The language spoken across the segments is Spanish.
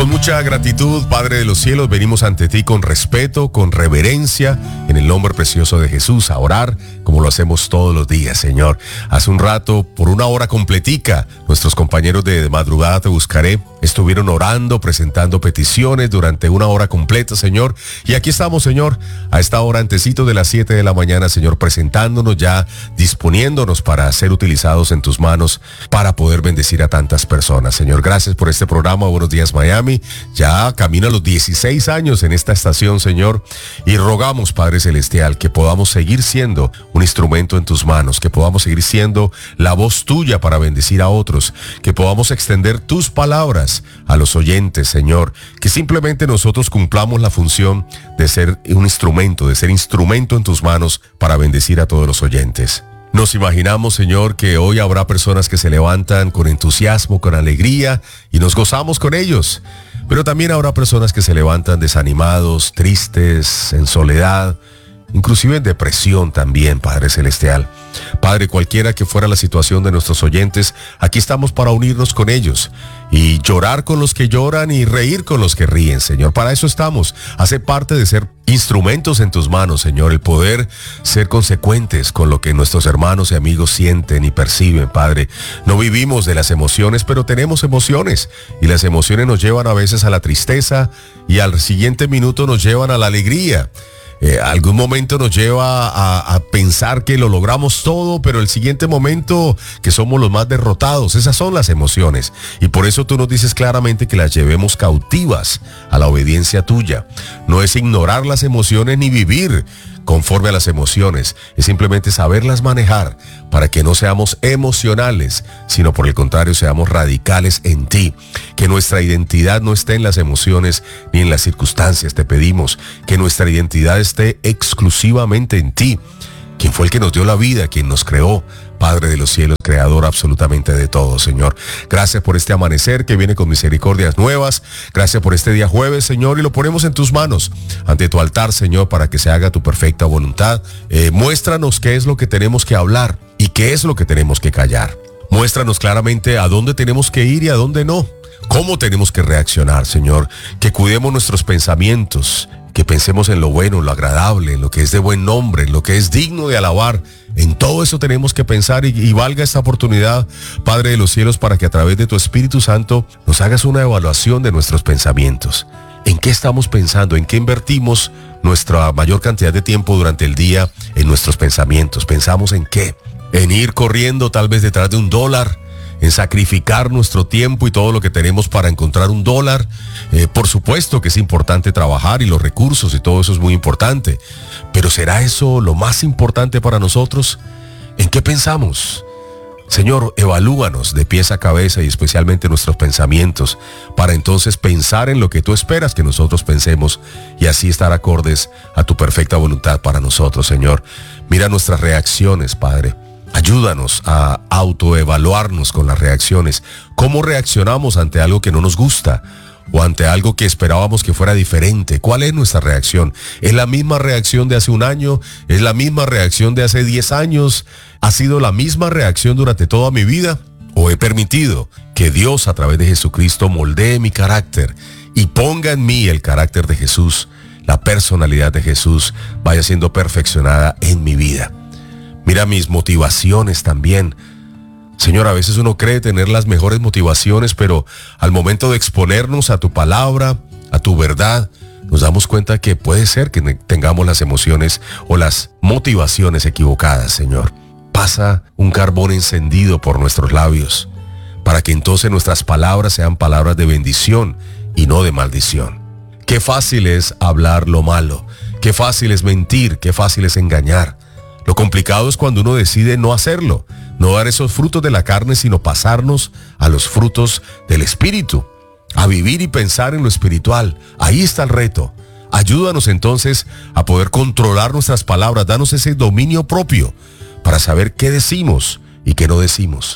Con mucha gratitud, Padre de los cielos, venimos ante ti con respeto, con reverencia, en el nombre precioso de Jesús, a orar como lo hacemos todos los días, Señor. Hace un rato, por una hora completica, nuestros compañeros de Madrugada Te Buscaré estuvieron orando, presentando peticiones durante una hora completa, Señor. Y aquí estamos, Señor, a esta hora antesito de las 7 de la mañana, Señor, presentándonos ya, disponiéndonos para ser utilizados en tus manos, para poder bendecir a tantas personas, Señor. Gracias por este programa. Buenos días, Miami. Ya camino a los 16 años en esta estación, Señor, y rogamos, Padre Celestial, que podamos seguir siendo un instrumento en tus manos, que podamos seguir siendo la voz tuya para bendecir a otros, que podamos extender tus palabras a los oyentes, Señor, que simplemente nosotros cumplamos la función de ser un instrumento, de ser instrumento en tus manos para bendecir a todos los oyentes. Nos imaginamos, Señor, que hoy habrá personas que se levantan con entusiasmo, con alegría, y nos gozamos con ellos. Pero también habrá personas que se levantan desanimados, tristes, en soledad, inclusive en depresión también, Padre Celestial. Padre, cualquiera que fuera la situación de nuestros oyentes, aquí estamos para unirnos con ellos y llorar con los que lloran y reír con los que ríen, Señor. Para eso estamos. Hace parte de ser instrumentos en tus manos, Señor, el poder ser consecuentes con lo que nuestros hermanos y amigos sienten y perciben, Padre. No vivimos de las emociones, pero tenemos emociones, y las emociones nos llevan a veces a la tristeza y al siguiente minuto nos llevan a la alegría. Algún momento nos lleva a pensar que lo logramos todo, pero el siguiente momento que somos los más derrotados. Esas son las emociones, y por eso tú nos dices claramente que las llevemos cautivas a la obediencia tuya. No es ignorar las emociones ni vivir conforme a las emociones, es simplemente saberlas manejar para que no seamos emocionales, sino por el contrario seamos radicales en ti. Que nuestra identidad no esté en las emociones ni en las circunstancias. Te pedimos que nuestra identidad esté exclusivamente en ti, quien fue el que nos dio la vida, quien nos creó, Padre de los cielos, creador absolutamente de todo, Señor. Gracias por este amanecer que viene con misericordias nuevas. Gracias por este día jueves, Señor, y lo ponemos en tus manos, ante tu altar, Señor, para que se haga tu perfecta voluntad. Muéstranos qué es lo que tenemos que hablar y qué es lo que tenemos que callar. Muéstranos claramente a dónde tenemos que ir y a dónde no. Cómo tenemos que reaccionar, Señor. Que cuidemos nuestros pensamientos, que pensemos en lo bueno, en lo agradable, en lo que es de buen nombre, en lo que es digno de alabar. En todo eso tenemos que pensar, y valga esta oportunidad, Padre de los cielos, para que a través de tu Espíritu Santo nos hagas una evaluación de nuestros pensamientos. ¿En qué estamos pensando? ¿En qué invertimos nuestra mayor cantidad de tiempo durante el día en nuestros pensamientos? ¿Pensamos en qué? ¿En ir corriendo tal vez detrás de $1? ¿En sacrificar nuestro tiempo y todo lo que tenemos para encontrar $1? Por supuesto que es importante trabajar, y los recursos y todo eso es muy importante, pero ¿será eso lo más importante para nosotros? ¿En qué pensamos? Señor, evalúanos de pies a cabeza, y especialmente nuestros pensamientos, para entonces pensar en lo que tú esperas que nosotros pensemos, y así estar acordes a tu perfecta voluntad para nosotros, Señor. Mira nuestras reacciones, Padre. Ayúdanos a autoevaluarnos con las reacciones. ¿Cómo reaccionamos ante algo que no nos gusta o ante algo que esperábamos que fuera diferente? ¿Cuál es nuestra reacción? ¿Es la misma reacción de hace un año? ¿Es la misma reacción de hace 10 años? ¿Ha sido la misma reacción durante toda mi vida? ¿O he permitido que Dios, a través de Jesucristo, moldee mi carácter y ponga en mí el carácter de Jesús, la personalidad de Jesús, vaya siendo perfeccionada en mi vida? Mira mis motivaciones también. Señor, a veces uno cree tener las mejores motivaciones, pero al momento de exponernos a tu palabra, a tu verdad, nos damos cuenta que puede ser que tengamos las emociones o las motivaciones equivocadas, Señor. Pasa un carbón encendido por nuestros labios, para que entonces nuestras palabras sean palabras de bendición y no de maldición. Qué fácil es hablar lo malo, qué fácil es mentir, qué fácil es engañar. Lo complicado es cuando uno decide no hacerlo, no dar esos frutos de la carne, sino pasarnos a los frutos del Espíritu, a vivir y pensar en lo espiritual. Ahí está el reto. Ayúdanos entonces a poder controlar nuestras palabras, danos ese dominio propio para saber qué decimos y qué no decimos.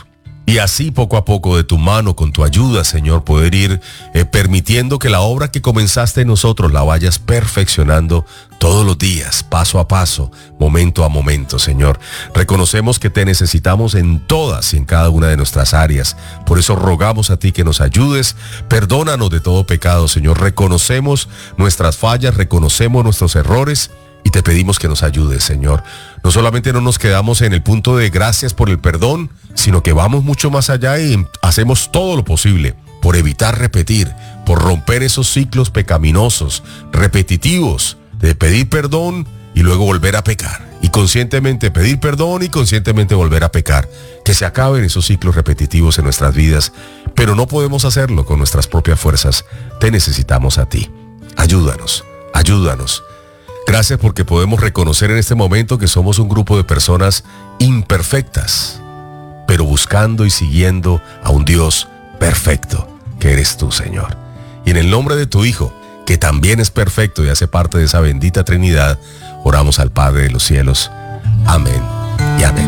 Y así poco a poco de tu mano, con tu ayuda, Señor, poder ir permitiendo que la obra que comenzaste en nosotros la vayas perfeccionando todos los días, paso a paso, momento a momento, Señor. Reconocemos que te necesitamos en todas y en cada una de nuestras áreas. Por eso rogamos a ti que nos ayudes. Perdónanos de todo pecado, Señor. Reconocemos nuestras fallas, reconocemos nuestros errores. Y te pedimos que nos ayudes, Señor. No solamente no nos quedamos en el punto de gracias por el perdón, sino que vamos mucho más allá y hacemos todo lo posible por evitar repetir, por romper esos ciclos pecaminosos, repetitivos, de pedir perdón y luego volver a pecar. Y conscientemente pedir perdón y conscientemente volver a pecar. Que se acaben esos ciclos repetitivos en nuestras vidas, pero no podemos hacerlo con nuestras propias fuerzas. Te necesitamos a ti. Ayúdanos, ayúdanos. Gracias porque podemos reconocer en este momento que somos un grupo de personas imperfectas, pero buscando y siguiendo a un Dios perfecto, que eres tú, Señor. Y en el nombre de tu Hijo, que también es perfecto y hace parte de esa bendita Trinidad, oramos al Padre de los cielos. Amén y amén.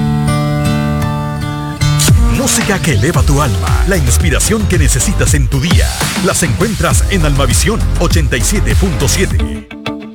Música que eleva tu alma, la inspiración que necesitas en tu día. Las encuentras en Almavisión 87.7.